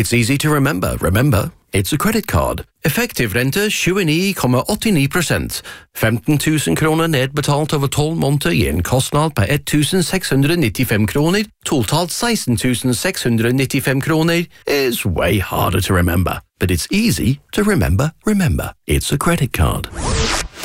It's easy to remember. Remember, it's a credit card. Effektiv rente 29,89%. 15 000 kroner nedbetalt over 12 måneder gir en kostnad på 1,695 kroner. Totalt 16,695 kroner is way harder to remember. But it's easy to remember. Remember, it's a credit card.